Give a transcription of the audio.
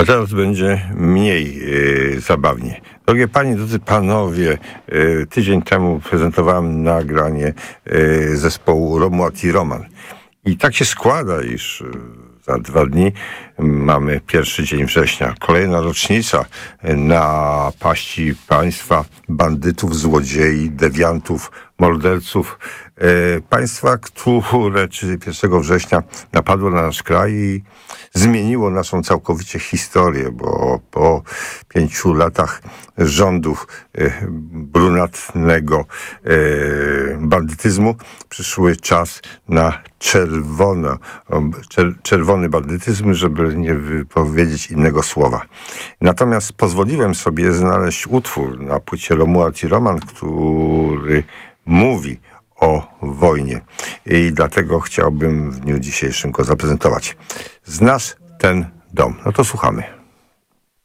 A teraz będzie mniej zabawnie. Drogie panie, drodzy panowie, tydzień temu prezentowałem nagranie zespołu Romuald i Roman. I tak się składa, iż za 2 dni mamy 1 dzień września. Kolejna rocznica napaści państwa, bandytów, złodziei, dewiantów, morderców. Państwa, które 1 września napadło na nasz kraj i zmieniło naszą całkowicie historię, bo po 5 latach rządów brunatnego bandytyzmu przyszły czas na czerwony bandytyzm, żeby nie wypowiedzieć innego słowa. Natomiast pozwoliłem sobie znaleźć utwór na płycie Romuald i Roman, który mówi o wojnie i dlatego chciałbym w dniu dzisiejszym go zaprezentować. Znasz ten dom? No to słuchamy.